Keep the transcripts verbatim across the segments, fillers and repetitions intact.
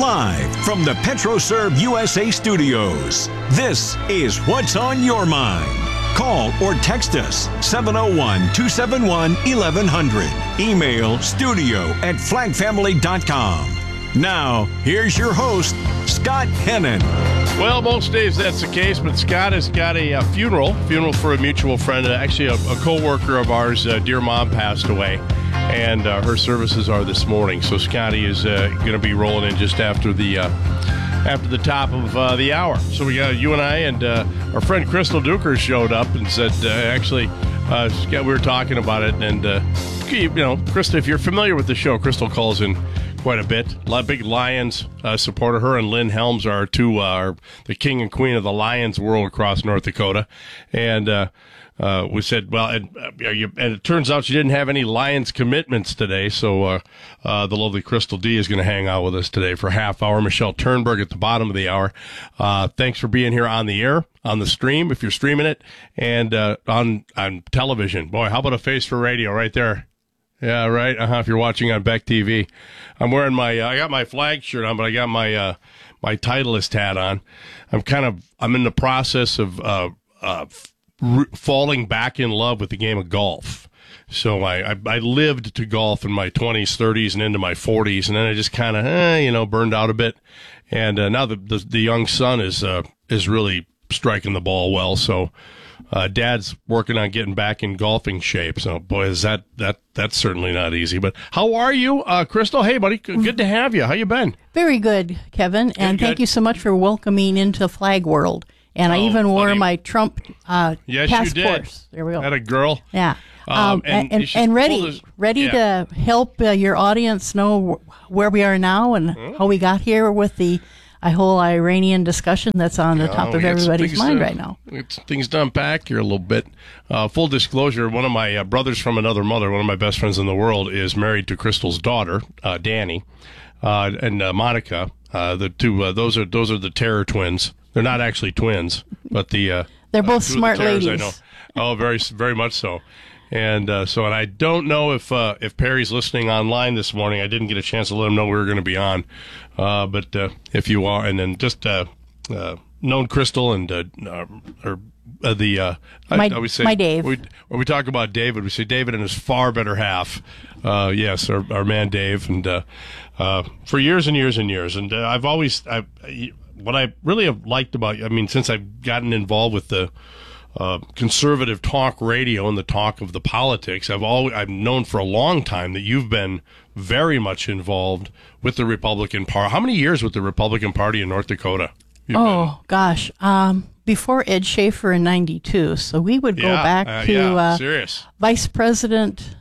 Live from the PetroServe U S A studios, this is What's on Your Mind. Call or text us seven oh one, two seven one, eleven hundred. Email studio at flag family dot com. Now, here's your host, Scott Hennon. Well, most days that's the case, but Scott has got a, uh funeral, funeral for a mutual friend. Uh, actually, a, a co-worker of ours, uh, dear mom, passed away, and uh, her services are this morning. So Scotty is uh, going to be rolling in just after the uh, after the top of uh, the hour. So we got you and I, and uh, our friend Crystal Duker showed up and said, uh, actually, uh, Scott, we were talking about it, and uh, you know, Crystal, if you're familiar with the show, Crystal calls in quite a bit. A lot of big Lions uh, supporter. Her and Lynn Helms are two, uh, are the king and queen of the Lions world across North Dakota. And uh, uh, we said, well, and, uh, you, and it turns out she didn't have any Lions commitments today. So uh, uh, the lovely Crystal D is going to hang out with us today for a half hour. Michelle Turnberg at the bottom of the hour. Uh, thanks for being here on the air, on the stream, if you're streaming it, and uh, on, on television. Boy, how about a face for radio right there? Yeah, right. Uh-huh. If you're watching on Beck T V, I'm wearing my. Uh, I got my flag shirt on, but I got my uh, my Titleist hat on. I'm kind of. I'm in the process of uh, uh, r- falling back in love with the game of golf. So I, I I lived to golf in my twenties, thirties, and into my forties, and then I just kind of eh, you know burned out a bit. And uh, now the, the the young son is uh, is really striking the ball well. So. Uh, Dad's working on getting back in golfing shape. So, boy, is that, that that's certainly not easy. But how are you, uh, Crystal? Hey, buddy, good to have you. How you been? Very good, Kevin. And good. Thank you so much for welcoming into Flag World. And oh, I even wore buddy. my Trump uh, yes, task you did. force. There we go. Had a girl. Yeah. Um, Um, and and, you should and pull ready, this- ready yeah. to help uh, your audience know wh- where we are now and Oh. how we got here with the uh, whole Iranian discussion that's on the Oh, top we of got some everybody's things mind to- right now. we got some things to unpack here a little bit. Uh, full disclosure, one of my uh, brothers from another mother, one of my best friends in the world, is married to Crystal's daughter, uh, Danny, uh, and uh, Monica. Uh, the two, uh, those are those are the terror twins. They're not actually twins, but the uh, They're both uh, two of the smart terrors ladies. I know. Oh, very very much so. And uh, so, and I don't know if uh, if Perry's listening online this morning. I didn't get a chance to let him know we were going to be on, uh, but uh, if you are, and then just uh, uh, known Crystal and uh, uh, or uh, the uh, My- I, I would say my Dave. We, when we talk about David, we say David and his far better half. Uh, yes, our, our man Dave, and uh, uh, for years and years and years, and uh, I've always I, what I really have liked about, I mean, since I've gotten involved with the Uh, conservative talk radio and the talk of the politics, I've always I've known for a long time that you've been very much involved with the Republican Party. How many years with the Republican Party in North Dakota? You've Oh, gosh. Um, before Ed Schaefer in ninety-two. So we would been? go yeah, back uh, to yeah, uh, serious. Vice President,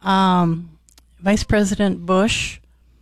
um, Vice President Bush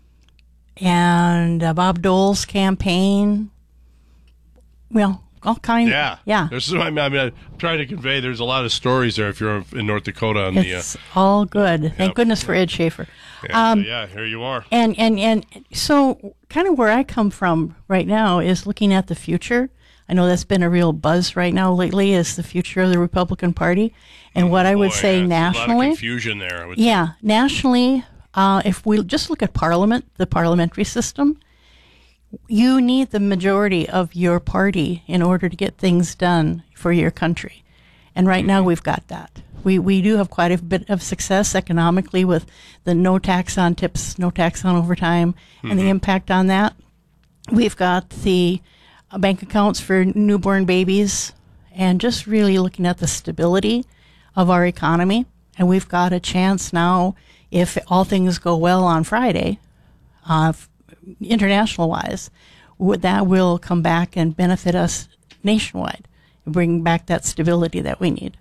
and uh, Bob Dole's campaign. Well, all kinds. Yeah, Yeah. There's, I mean, I mean, I'm trying to convey. There's a lot of stories there if you're in North Dakota on the. Uh, It's all good. Thank yeah. goodness for Ed Schaefer. yeah, Um, so yeah, here you are. And, and, and so kind of where I come from right now is looking at the future. I know that's been a real buzz right now lately, is the future of the Republican Party. And what I would Boy, say yeah, there's a lot nationally. of confusion there. I would Yeah, nationally, uh, if we just look at Parliament, the parliamentary system, you need the majority of your party in order to get things done for your country. And right now we've got that. We we do have quite a bit of success economically with the no tax on tips, no tax on overtime, and the impact on that. We've got the uh, bank accounts for newborn babies, and just really looking at the stability of our economy. And we've got a chance now, if all things go well on Friday, uh, international wise, that will come back and benefit us nationwide and bring back that stability that we need.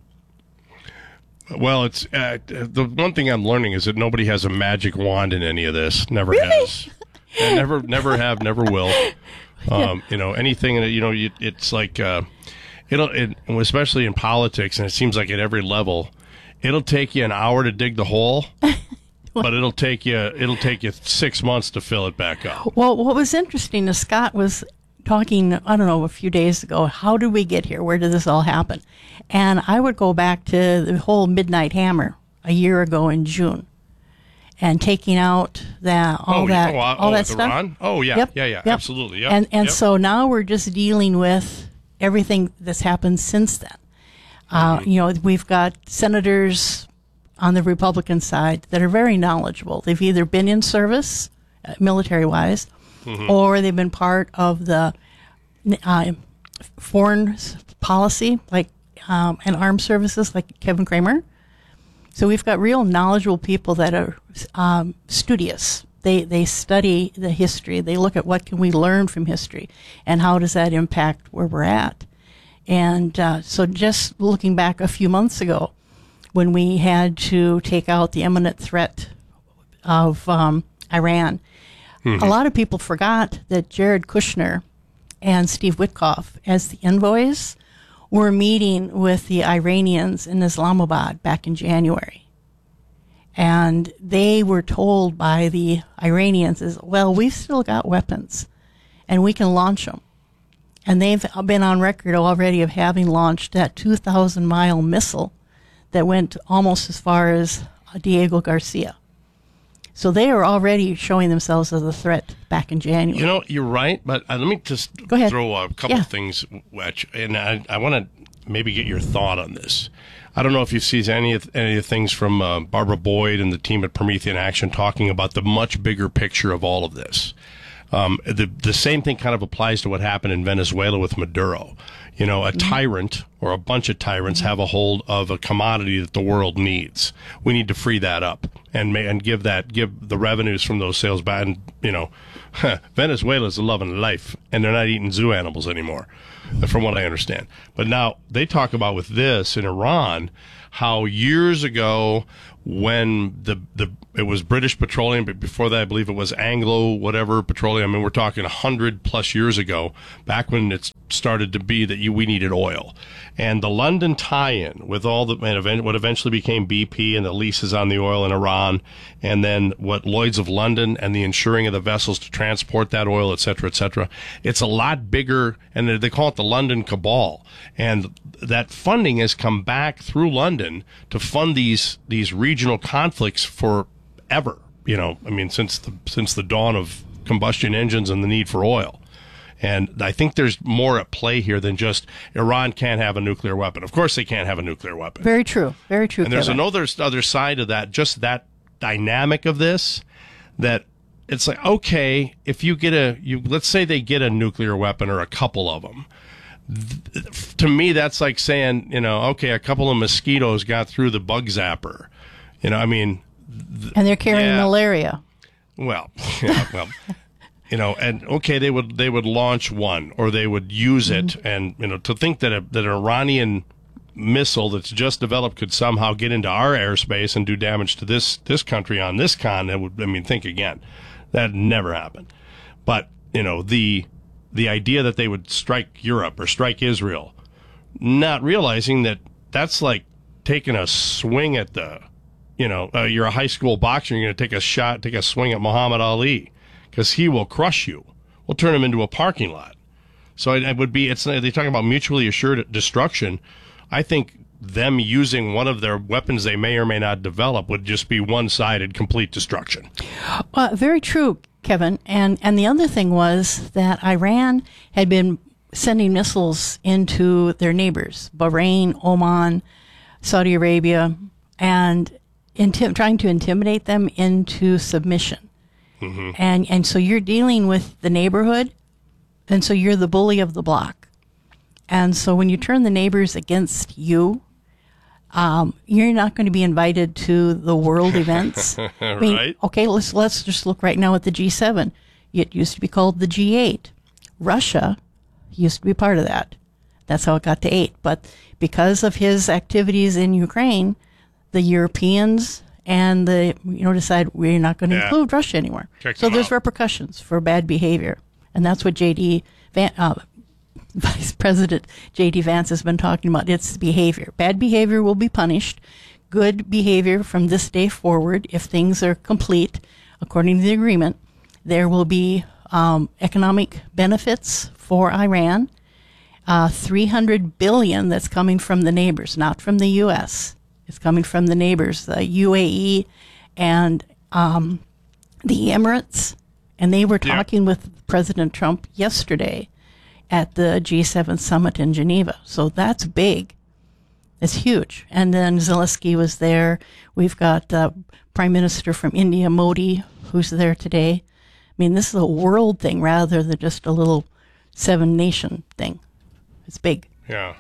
Well, it's uh, the one thing I'm learning is that nobody has a magic wand in any of this. Never Really? has. And never, never have, never will. Um, you know, anything that you know, you, it's like uh, it'll, it, especially in politics, and it seems like at every level, it'll take you an hour to dig the hole, but it'll take you it'll take you six months to fill it back up. Well, what was interesting is Scott was talking, I don't know, a few days ago, how did we get here? Where did this all happen? And I would go back to the whole Midnight Hammer a year ago in June. and taking out that all oh, that oh, uh, all oh, that with stuff. Iran? Oh yeah, Yep, yeah, yeah, yep. absolutely. Yep, and and yep. so now we're just dealing with everything that's happened since then. Uh, Mm-hmm. you know, we've got senators on the Republican side that are very knowledgeable. They've either been in service, uh, military-wise, Mm-hmm. or they've been part of the uh, foreign s- policy, like um, and armed services, like Kevin Kramer. So we've got real knowledgeable people that are um, studious. They they study the history. They look at what can we learn from history, and how does that impact where we're at. And uh, so just looking back a few months ago, when we had to take out the imminent threat of um, Iran, a lot of people forgot that Jared Kushner and Steve Witkoff, as the envoys, were meeting with the Iranians in Islamabad back in January. And they were told by the Iranians, is, well, we've still got weapons, and we can launch them. And they've been on record already of having launched that two thousand mile missile that went almost as far as Diego Garcia. So they are already showing themselves as a threat back in January. You know, you're right, but uh, let me just Go ahead. throw a couple Yeah. of things, Wetch, and I, I want to maybe get your thought on this. I don't know if you've seen any of, any of the things from uh, Barbara Boyd and the team at Promethean Action talking about the much bigger picture of all of this. Um, the the same thing kind of applies to what happened in Venezuela with Maduro. You know, a tyrant or a bunch of tyrants have a hold of a commodity that the world needs. We need to free that up and ma- and give that give the revenues from those sales back. And you know, Venezuela's a loving life, and they're not eating zoo animals anymore, from what I understand. But now they talk about with this in Iran, how years ago when the the it was British Petroleum, but before that I believe it was Anglo whatever Petroleum. I mean, we're talking a hundred plus years ago, back when it started to be that you we needed oil, and the London tie-in with all the and event, what eventually became B P and the leases on the oil in Iran, and then what Lloyd's of London and the insuring of the vessels to transport that oil, et cetera, et cetera. It's a lot bigger, and they call it the London Cabal, and that funding has come back through London to fund these these regional conflicts forever. You know, I mean, since the since the dawn of combustion engines and the need for oil. And I think there's more at play here than just Iran can't have a nuclear weapon. Of course they can't have a nuclear weapon. Very true. Very true. And there's Kevin. another other side of that, just that dynamic of this, that it's like, okay, if you get a, you let's say they get a nuclear weapon or a couple of them. Th- to me, that's like saying, you know, okay, a couple of mosquitoes got through the bug zapper. You know, I mean. Th- and they're carrying yeah. malaria. Well, yeah, well. You know, and okay, they would they would launch one, or they would use it, mm-hmm. and you know, to think that a, that an Iranian missile that's just developed could somehow get into our airspace and do damage to this this country on this continent would, I mean, think again, that never happened. But you know, the the idea that they would strike Europe or strike Israel, not realizing that that's like taking a swing at the, you know, uh, you're a high school boxer, you're going to take a shot, take a swing at Muhammad Ali. Because he will crush you. We'll turn him into a parking lot. So it, it would be, it's, they're talking about mutually assured destruction. I think them using one of their weapons they may or may not develop would just be one-sided, complete destruction. Uh, very true, Kevin. And, and the other thing was that Iran had been sending missiles into their neighbors, Bahrain, Oman, Saudi Arabia, and inti- trying to intimidate them into submission. Mm-hmm. And and so you're dealing with the neighborhood, and so you're the bully of the block. And so when you turn the neighbors against you, um, you're not going to be invited to the world events. I mean, right. Okay, let's let's just look right now at the G seven. It used to be called the G eight. Russia used to be part of that. That's how it got to eight. But because of his activities in Ukraine, the Europeans and the you know decide we're not going to Yeah. include Russia anymore. Kick So them there's out. repercussions for bad behavior, and that's what J D Van, uh, Vice President J D Vance has been talking about. It's behavior. Bad behavior will be punished. Good behavior from this day forward, if things are complete according to the agreement, there will be um, economic benefits for Iran. Uh, three hundred billion dollars that's coming from the neighbors, not from the U S. It's coming from the neighbors, the U A E and um, the Emirates, and they were talking yeah. with President Trump yesterday at the G seven summit in Geneva. So that's big. It's huge. And then Zelensky was there. We've got uh, Prime Minister from India, Modi, who's there today. I mean, this is a world thing rather than just a little seven-nation thing. It's big. Yeah.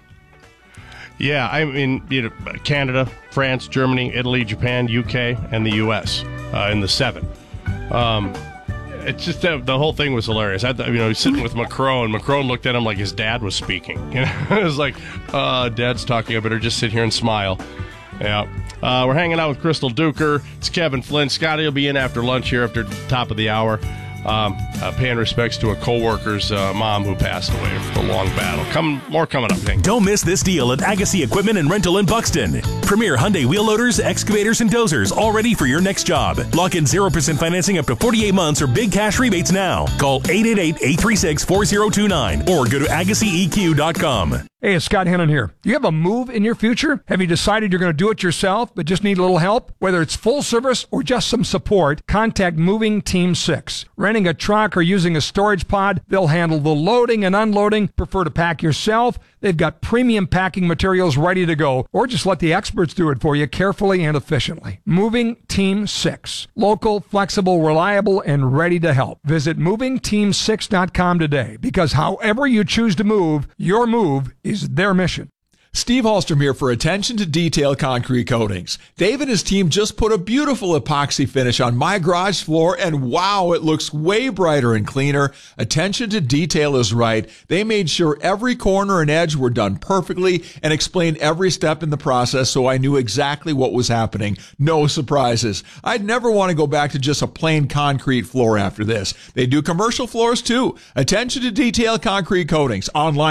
Yeah, I mean, you know, Canada, France, Germany, Italy, Japan, U K, and the U S uh, in the seven. Um, it's just uh, the whole thing was hilarious. I thought, you know, he's sitting with Macron. Macron looked at him like his dad was speaking. You know, it was like, uh, Dad's talking. I better just sit here and smile. Yeah. Uh, we're hanging out with Crystal Duker. It's Kevin Flynn. Scotty will be in after lunch here after the top of the hour. Um, uh, paying respects to a co-worker's uh, mom who passed away from a long battle. Come, more coming up. Hank. Don't miss this deal at Agassi Equipment and Rental in Buxton. Premier Hyundai wheel loaders, excavators, and dozers, all ready for your next job. Lock in zero percent financing up to forty-eight months or big cash rebates now. Call eight eight eight, eight three six, four zero two nine or go to agassi e q dot com. Hey, it's Scott Hennon here. Do you have a move in your future? Have you decided you're going to do it yourself but just need a little help? Whether it's full service or just some support, contact Moving Team six. Renting a truck or using a storage pod, they'll handle the loading and unloading. Prefer to pack yourself? They've got premium packing materials ready to go, or just let the experts do it for you carefully and efficiently. Moving Team six. Local, flexible, reliable, and ready to help. Visit moving team six dot com today, because however you choose to move, your move is their mission. Steve Hallstrom here for Attention to Detail Concrete Coatings. Dave and his team just put a beautiful epoxy finish on my garage floor, and wow, it looks way brighter and cleaner. Attention to detail is right. They made sure every corner and edge were done perfectly and explained every step in the process, so I knew exactly what was happening. No surprises. I'd never want to go back to just a plain concrete floor after this. They do commercial floors too. Attention to Detail Concrete Coatings. Online